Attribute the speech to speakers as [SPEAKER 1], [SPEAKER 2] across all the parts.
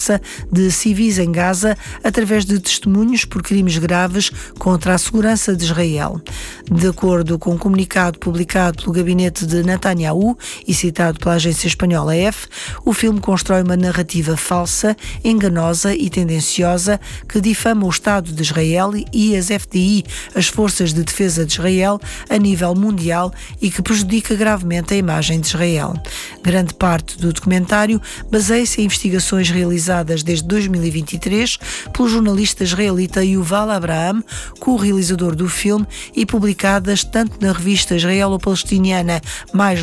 [SPEAKER 1] segurança de civis em Gaza através de testemunhos por crimes graves contra a segurança de Israel. De acordo com um comunicado publicado pelo gabinete de Netanyahu e citado pela agência espanhola EF, o filme constrói uma narrativa falsa, enganosa e tendenciosa que difama o Estado de Israel e as FDI, as Forças de Defesa de Israel, a nível mundial e que prejudica gravemente a imagem de Israel. Grande parte do documentário baseia-se em investigações realizadas desde 2023 pelo jornalista israelita Yuval Abraham, co-realizador do filme, e publicadas tanto na revista israelo-palestiniana Mais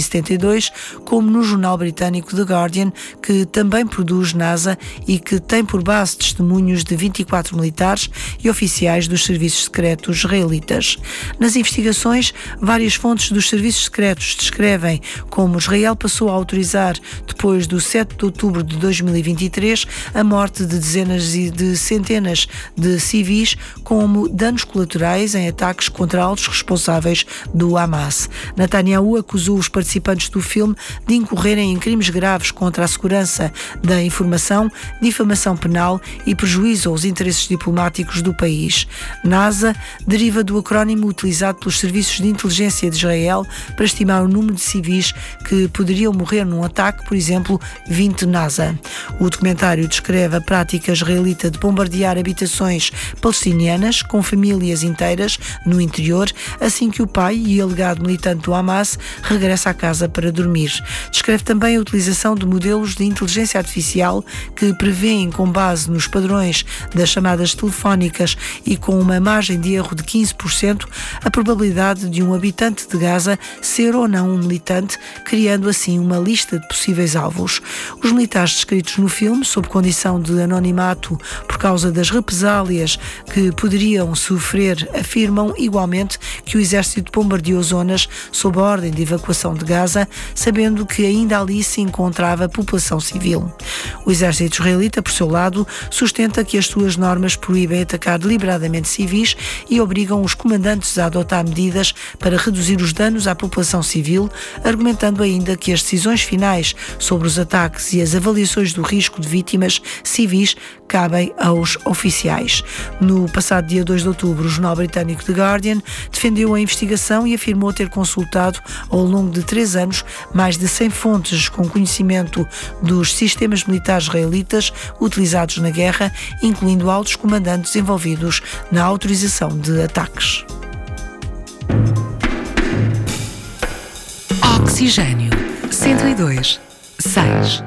[SPEAKER 1] 972 como no jornal britânico The Guardian, que também produz NASA e que tem por base testemunhos de 24 militares e oficiais dos serviços secretos israelitas. Nas investigações, várias fontes dos serviços secretos descrevem como Israel passou a autorizar, depois do 7 de outubro de 2023, a morte de dezenas e de centenas de civis como danos colaterais em ataques contra altos responsáveis do Hamas. Netanyahu acusou os participantes do filme de incorrerem em crimes graves contra a segurança da informação, difamação penal e prejuízo aos interesses diplomáticos do país. NASA deriva do acrónimo utilizado pelos serviços de inteligência de Israel para estimar o número de civis que poderiam morrer num ataque, por exemplo, 20 NASA. O documentário descreve a prática israelita de bombardear habitações palestinianas com famílias inteiras no interior, assim que o pai e alegado militante do Hamas regressa à casa para dormir. Descreve também a utilização de modelos de inteligência artificial que prevêem, com base nos padrões das chamadas telefónicas e com uma margem de erro de 15%, a probabilidade de um habitante de Gaza ser ou não um militante, criando assim uma lista de possíveis alvos. Os militares descritos no filme, sob condição de anonimato por causa das represálias que poderiam sofrer, afirmam igualmente que o exército bombardeou zonas sob a ordem de evacuação de Gaza, sabendo que ainda ali se encontrava a população civil. O exército israelita, por seu lado, sustenta que as suas normas proíbem atacar deliberadamente civis e obrigam os comandantes a adotar medidas para reduzir os danos à população civil, argumentando ainda que as decisões finais sobre os ataques e as avaliações do risco de vítimas civis cabem aos oficiais. No passado dia 2 de outubro, o jornal britânico The Guardian defendeu a investigação e afirmou ter consultado, ao longo de 3 anos, mais de 100 fontes com conhecimento dos sistemas militares israelitas utilizados na guerra, incluindo altos comandantes envolvidos na autorização de ataques.
[SPEAKER 2] Oxigênio 102.6